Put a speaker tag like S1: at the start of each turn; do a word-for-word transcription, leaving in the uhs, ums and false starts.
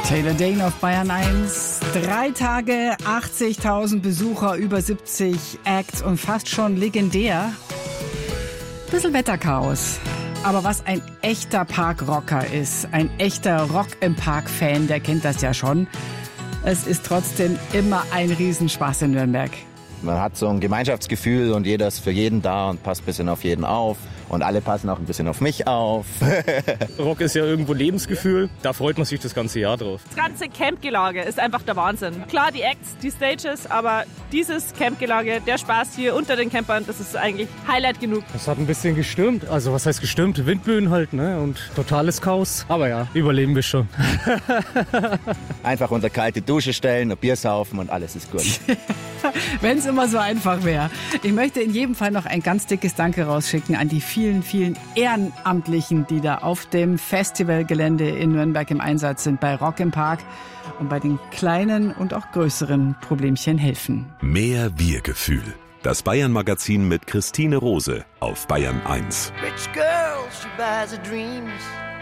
S1: Taylor Dayne auf Bayern eins. Drei Tage, achtzigtausend Besucher, über siebzig Acts und fast schon legendär. Bisschen Wetterchaos. Aber was ein echter Parkrocker ist, ein echter Rock-im-Park-Fan, der kennt das ja schon. Es ist trotzdem immer ein Riesenspaß in Nürnberg.
S2: Man hat so ein Gemeinschaftsgefühl und jeder ist für jeden da und passt ein bisschen auf jeden auf. Und alle passen auch ein bisschen auf mich auf.
S3: Rock ist ja irgendwo Lebensgefühl, da freut man sich das ganze Jahr drauf.
S4: Das ganze Campgelage ist einfach der Wahnsinn. Klar, die Acts, die Stages, aber dieses Campgelage, der Spaß hier unter den Campern, das ist eigentlich Highlight genug.
S3: Es hat ein bisschen gestürmt, also was heißt gestürmt? Windböen halt, ne? Und totales Chaos. Aber ja, überleben wir schon.
S2: Einfach unter kalte Dusche stellen, ein Bier saufen und alles ist gut.
S1: Wenn es immer so einfach wäre. Ich möchte in jedem Fall noch ein ganz dickes Danke rausschicken an die vielen, vielen Ehrenamtlichen, die da auf dem Festivalgelände in Nürnberg im Einsatz sind, bei Rock im Park und bei den kleinen und auch größeren Problemchen helfen.
S5: Mehr Wir-Gefühl. Das Bayern-Magazin mit Christine Rose auf Bayern eins.
S6: Rich girl, she buys her dreams.